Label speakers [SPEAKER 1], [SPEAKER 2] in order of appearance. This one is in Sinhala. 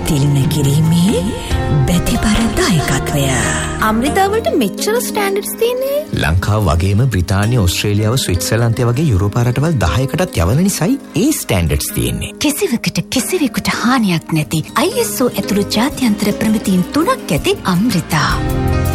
[SPEAKER 1] තිළින කිරීමේ බැතිබර දායකත්වය.
[SPEAKER 2] අමෘතාවලට මෙච්චර ස්ටෑන්ඩඩ්ස් තියෙන්නේ
[SPEAKER 3] ලංකාව වගේම බ්‍රිතාන්‍ය, ඕස්ට්‍රේලියාව, ස්විට්සර්ලන්තය වගේ යුරෝපා රටවල් 10කටත් යවන නිසායි ඒ ස්ටෑන්ඩඩ්ස් තියෙන්නේ.
[SPEAKER 1] කිසිවකට කිසිවෙකුට හානියක් නැති ISO ඇතුළු ජාත්‍යන්තර ප්‍රමිතීන් 3ක් ඇති අමෘතා.